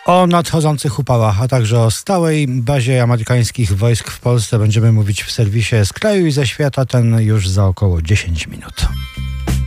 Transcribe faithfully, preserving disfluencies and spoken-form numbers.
O nadchodzących upałach, a także o stałej bazie amerykańskich wojsk w Polsce będziemy mówić w serwisie Z kraju i ze świata, ten już za około dziesięć minut.